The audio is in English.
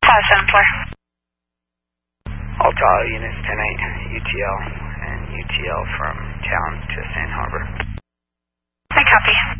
574. All tower units 10-8, UTL, and UTL from town to Sand Harbor. I copy.